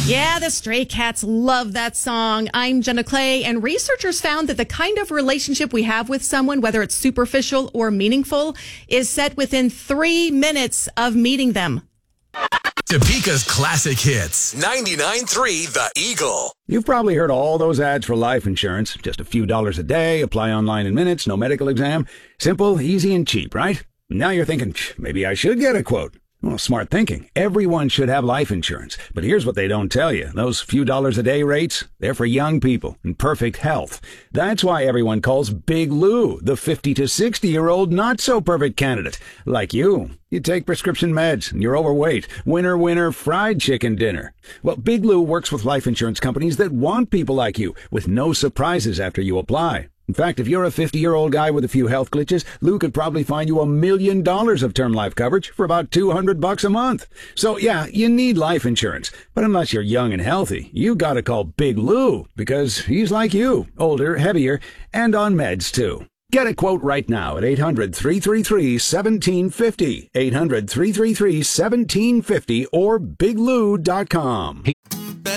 Yeah, the Stray Cats love that song. I'm Jenna Clay, and researchers found that the kind of relationship we have with someone, whether it's superficial or meaningful, is set within 3 minutes of meeting them. Topeka's classic hits. 99.3 The Eagle. You've probably heard all those ads for life insurance. Just a few dollars a day, apply online in minutes, no medical exam. Simple, easy, and cheap, right? Now you're thinking, maybe I should get a quote. Well, smart thinking. Everyone should have life insurance. But here's what they don't tell you. Those few dollars a day rates, they're for young people in perfect health. That's why everyone calls Big Lou the 50 to 60-year-old not-so-perfect candidate. Like you. You take prescription meds and you're overweight. Winner, winner, fried chicken dinner. Well, Big Lou works with life insurance companies that want people like you with no surprises after you apply. In fact, if you're a 50-year-old guy with a few health glitches, Lou could probably find you $1 million of term life coverage for about $200 a month. So yeah, you need life insurance. But unless you're young and healthy, you gotta call Big Lou because he's like you, older, heavier, and on meds too. Get a quote right now at 800-333-1750, 800-333-1750, or biglou.com.